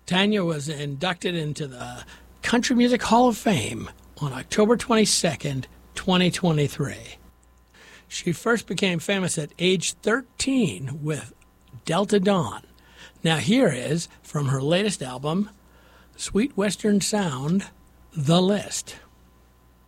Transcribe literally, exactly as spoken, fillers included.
Tanya was inducted into the Country Music Hall of Fame on October twenty-second, twenty twenty-three. She first became famous at age thirteen with Delta Dawn. Now here is, from her latest album, Sweet Western Sound, The List.